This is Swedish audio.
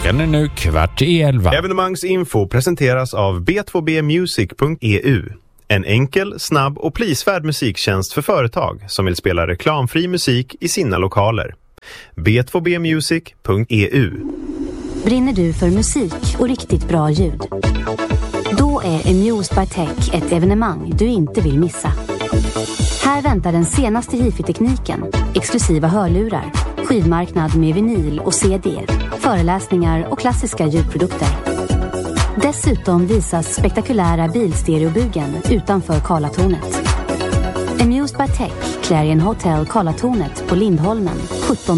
Klockan är nu 10:15. Evenemangsinfo presenteras av b2bmusic.eu. En enkel, snabb och prisvärd musiktjänst för företag som vill spela reklamfri musik i sina lokaler. b2bmusic.eu. Brinner du för musik och riktigt bra ljud? Då är Amused by Tech ett evenemang du inte vill missa. Här väntar den senaste hifi-tekniken, exklusiva hörlurar, skivmarknad med vinyl och CD, föreläsningar och klassiska ljudprodukter. Dessutom visas spektakulära bilstereobugen utanför Karlatornet. Amused by Tech, Clarion Hotel Karlatornet på Lindholmen 17